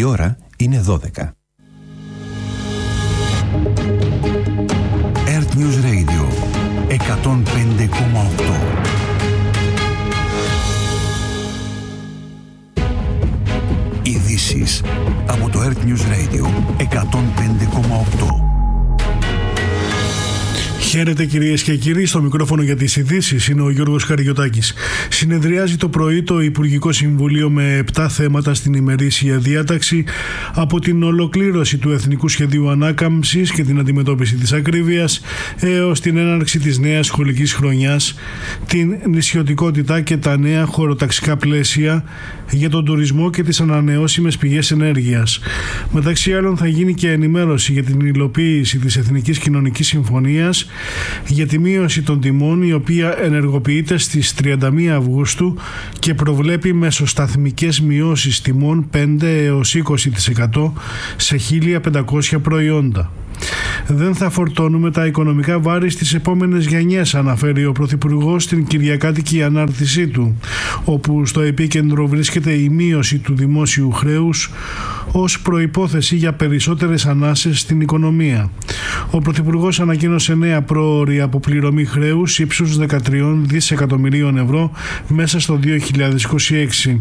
ώρα είναι 12. Earth News Radio 105,8. Ειδήσεις από το Earth News Radio 105,8. Χαίρετε κυρίες και κύριοι, στο μικρόφωνο για τις ειδήσεις είναι ο Γιώργος Χαριωτάκης. Συνεδριάζει το πρωί το Υπουργικό Συμβουλίο με 7 θέματα στην ημερήσια διάταξη, από την ολοκλήρωση του Εθνικού Σχεδίου Ανάκαμψης και την αντιμετώπιση της ακρίβειας έως την έναρξη της νέας σχολικής χρονιάς, την νησιωτικότητα και τα νέα χωροταξικά πλαίσια για τον τουρισμό και τις ανανεώσιμες πηγές ενέργειας. Μεταξύ άλλων θα γίνει και ενημέρωση για την υλοποίηση της Εθνικής Κοινωνικής Συμφωνίας για τη μείωση των τιμών, η οποία ενεργοποιείται στις 31 Αυγούστου και προβλέπει μεσοσταθμικές μειώσεις τιμών 5 έως 20% σε 1.500 προϊόντα. Δεν θα φορτώνουμε τα οικονομικά βάρη στις επόμενες γενιές, αναφέρει ο Πρωθυπουργός στην κυριακάτικη ανάρτησή του, όπου στο επίκεντρο βρίσκεται η μείωση του δημόσιου χρέους ως προϋπόθεση για περισσότερες ανάσες στην οικονομία. Ο Πρωθυπουργός ανακοίνωσε νέα πρόωρη αποπληρωμή χρέους ύψους 13 δισεκατομμυρίων ευρώ μέσα στο 2026.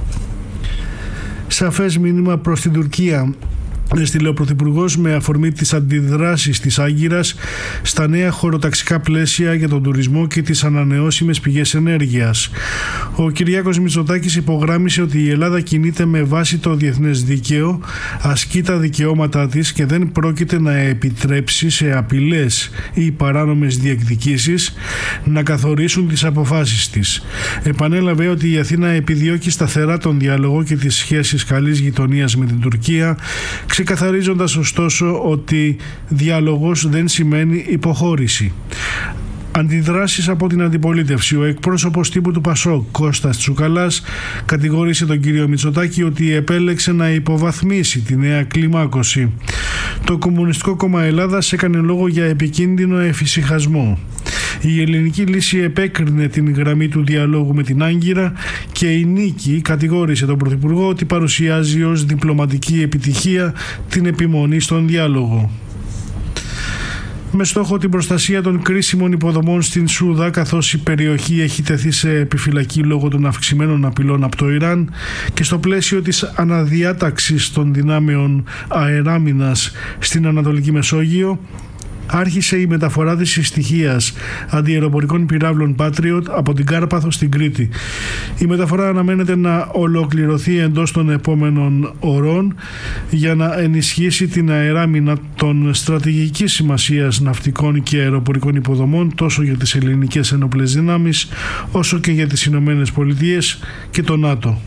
Σαφές μήνυμα προς την Τουρκία έστειλε ο Πρωθυπουργός με αφορμή τις αντιδράσεις της Άγκυρας στα νέα χωροταξικά πλαίσια για τον τουρισμό και τις ανανεώσιμες πηγές ενέργειας. Ο Κυριάκος Μητσοτάκης υπογράμμισε ότι η Ελλάδα κινείται με βάση το διεθνές δίκαιο, ασκεί τα δικαιώματά της και δεν πρόκειται να επιτρέψει σε απειλές ή παράνομες διεκδικήσεις να καθορίσουν τις αποφάσεις της. Επανέλαβε ότι η Αθήνα επιδιώκει σταθερά τον διάλογο και τις σχέσεις καλής γειτονίας με την Τουρκία, ξεκαθαρίζοντας ωστόσο ότι διάλογος δεν σημαίνει υποχώρηση. Αντιδράσεις από την αντιπολίτευση. Ο εκπρόσωπος τύπου του ΠΑΣΟΚ, Κώστας Τσουκαλάς, κατηγόρησε τον κύριο Μητσοτάκη ότι επέλεξε να υποβαθμίσει τη νέα κλιμάκωση. Το Κομμουνιστικό Κόμμα Ελλάδας έκανε λόγο για επικίνδυνο εφησυχασμό. Η ελληνική λύση επέκρινε την γραμμή του διαλόγου με την Άγκυρα και η Νίκη κατηγόρησε τον Πρωθυπουργό ότι παρουσιάζει ως διπλωματική επιτυχία την επιμονή στον διάλογο. Με στόχο την προστασία των κρίσιμων υποδομών στην Σούδα, καθώς η περιοχή έχει τεθεί σε επιφυλακή λόγω των αυξημένων απειλών από το Ιράν και στο πλαίσιο της αναδιάταξης των δυνάμεων αεράμινας στην Ανατολική Μεσόγειο, άρχισε η μεταφορά της συστοιχίας αντιαεροπορικών πυράβλων Patriot από την Κάρπαθο στην Κρήτη. Η μεταφορά αναμένεται να ολοκληρωθεί εντός των επόμενων ωρών για να ενισχύσει την αεράμινα των στρατηγικής σημασίας ναυτικών και αεροπορικών υποδομών τόσο για τις ελληνικές ενόπλες δυνάμεις όσο και για τις Ηνωμένες Πολιτείες και το ΝΑΤΟ.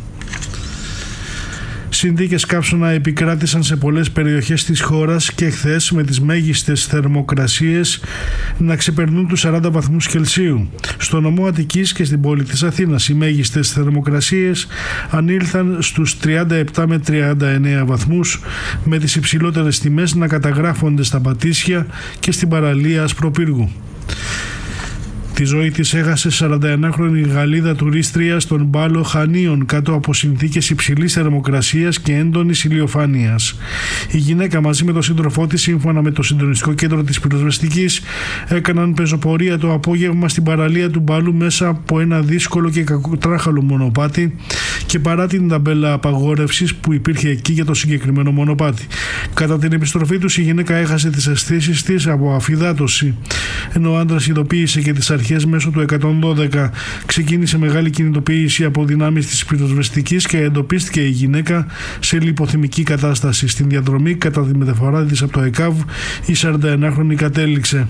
Συνθήκες καύσωνα επικράτησαν σε πολλές περιοχές της χώρας και χθες με τις μέγιστες θερμοκρασίες να ξεπερνούν τους 40 βαθμούς Κελσίου. Στο νομό Αττικής και στην πόλη της Αθήνας οι μέγιστες θερμοκρασίες ανήλθαν στους 37 με 39 βαθμούς, με τις υψηλότερες τιμές να καταγράφονται στα Πατήσια και στην παραλία Ασπροπύργου. Τη ζωή της έχασε 41χρονη Γαλλίδα τουρίστρια στον Πάλο Χανίων κάτω από συνθήκες υψηλής θερμοκρασίας και έντονης ηλιοφάνειας. Η γυναίκα μαζί με τον σύντροφό της, σύμφωνα με το συντονιστικό κέντρο της πυροσβεστικής, έκαναν πεζοπορία το απόγευμα στην παραλία του Μπάλου μέσα από ένα δύσκολο και κακοτράχαλο μονοπάτι και παρά την ταμπέλα απαγόρευσης που υπήρχε εκεί για το συγκεκριμένο μονοπάτι. Κατά την επιστροφή τους η γυναίκα έχασε τις αισθήσεις της από αφυδάτωση, ενώ ο άντρας ειδοποίησε και τις αρχές μέσω του 112. Ξεκίνησε μεγάλη κινητοποίηση από δυνάμεις της πυροσβεστικής και εντοπίστηκε η γυναίκα σε λιποθυμική κατάσταση. Στην διαδρομή κατά τη μεταφορά της από το ΕΚΑΒ η 41χρονη κατέληξε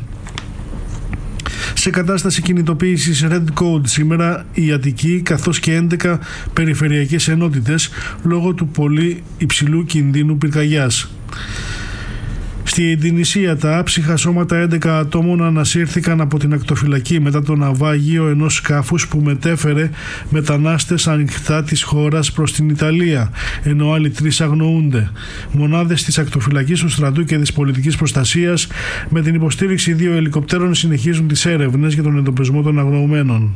σε κατάσταση κινητοποίησης Red Code σήμερα η Αττική καθώς και 11 περιφερειακές ενότητες λόγω του πολύ υψηλού κινδύνου πυρκαγιάς. Στη Ινδονησία τα άψυχα σώματα 11 ατόμων ανασύρθηκαν από την ακτοφυλακή μετά το ναυάγιο ενός σκάφους που μετέφερε μετανάστες ανοιχτά της χώρας προς την Ιταλία, ενώ άλλοι 3 αγνοούνται. Μονάδες της ακτοφυλακής του στρατού και της πολιτικής προστασίας με την υποστήριξη 2 ελικοπτέρων συνεχίζουν τις έρευνες για τον εντοπισμό των αγνοωμένων.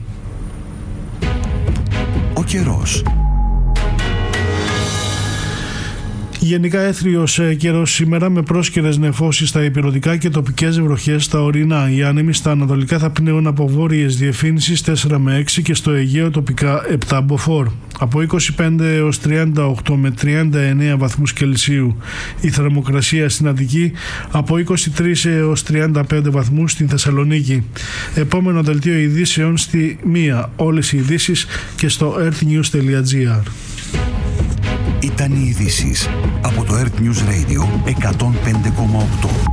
Ο καιρός. Γενικά έθριος καιρός σήμερα με πρόσκαιρες νεφώσεις στα ηπειρωτικά και τοπικές βροχές στα ορεινά. Οι άνεμοι στα ανατολικά θα πνέουν από βόρειες διευθύνσεις 4 με 6 και στο Αιγαίο τοπικά 7 μποφόρ. Από 25 έως 38 με 39 βαθμούς Κελσίου η θερμοκρασία στην Αττική, από 23 έως 35 βαθμούς στην Θεσσαλονίκη. Επόμενο δελτίο ειδήσεων στη 1. Όλες οι ειδήσεις και στο earthnews.gr. Ήταν οι ειδήσεις από το Earth News Radio 105,8.